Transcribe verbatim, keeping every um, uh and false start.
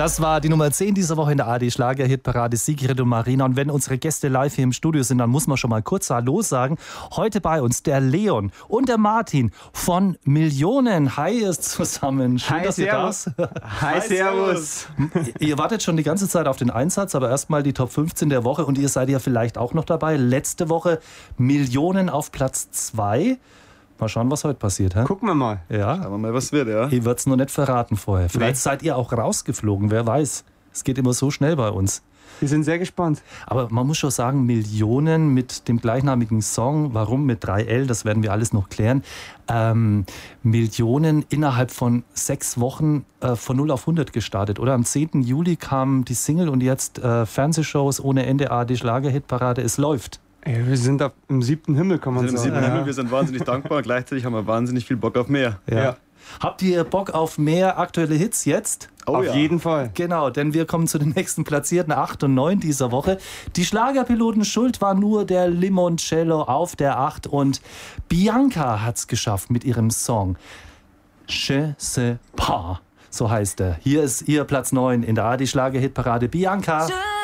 Das war die Nummer zehn dieser Woche in der A R D Schlager-Hitparade, Sigrid und Marina. Und wenn unsere Gäste live hier im Studio sind, dann muss man schon mal kurz Hallo sagen. Heute bei uns der Leon und der Martin von Millionen. Hi ihr zusammen. Schön, Hi, dass ihr da seid. Hi, servus. Ihr wartet schon die ganze Zeit auf den Einsatz, aber erstmal die Top fünfzehn der Woche. Und ihr seid ja vielleicht auch noch dabei. Letzte Woche Millionen auf Platz zwei. Mal schauen, was heute passiert. Hä? Gucken wir mal. Ja. Schauen wir mal, was wird, ja. Ihr würdet es noch nicht verraten vorher. Vielleicht Nee. seid ihr auch rausgeflogen, wer weiß. Es geht immer so schnell bei uns. Wir sind sehr gespannt. Aber man muss schon sagen, Millionen mit dem gleichnamigen Song, warum mit drei L, das werden wir alles noch klären. Ähm, Millionen innerhalb von sechs Wochen äh, von null auf hundert gestartet, oder? Am zehnten Juli kam die Single und jetzt äh, Fernsehshows ohne Ende, A R D Schlager-Hitparade, es läuft. Ey, wir sind auf, im siebten Himmel, kann man Wir sind im sagen. siebten Ja. Himmel, wir sind wahnsinnig dankbar und gleichzeitig haben wir wahnsinnig viel Bock auf mehr. Ja. Habt ihr Bock auf mehr aktuelle Hits jetzt? Oh auf ja. jeden Fall. Genau, denn wir kommen zu den nächsten Platzierten, acht und neun dieser Woche. Die Schlagerpiloten, schuld war nur der Limoncello auf der acht und Bianca hat's geschafft mit ihrem Song Je sais pas, so heißt er. Hier ist ihr Platz neun in der A R D Schlager-Hitparade, Bianca.